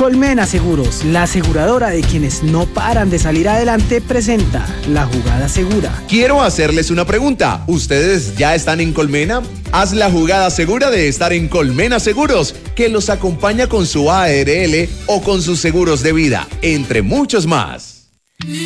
Colmena Seguros, la aseguradora de quienes no paran de salir adelante, presenta La Jugada Segura. Quiero hacerles una pregunta. ¿Ustedes ya están en Colmena? Haz la jugada segura de estar en Colmena Seguros, que los acompaña con su ARL o con sus seguros de vida, entre muchos más.